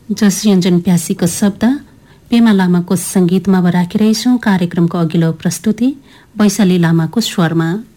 जसयञ्जन प्यासीको शब्द पेमा लामाको संगीतमा राखिरहेछौं। कार्यक्रमको अघिल्लो प्रस्तुति वैशाली लामाको स्वरमा।